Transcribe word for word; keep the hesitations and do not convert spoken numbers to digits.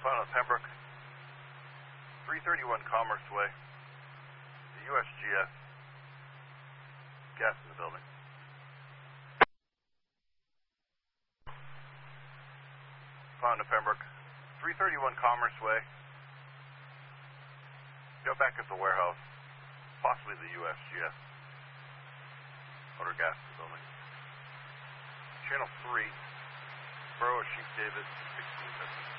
Final Pembroke, three thirty-one Commerce Way, the U S G S, gas in the building. Final Pembroke, three thirty-one Commerce Way, go back at the warehouse, possibly the U S G S, order gas in the building. Channel three, Borough of Sheep David, sixteen fifty.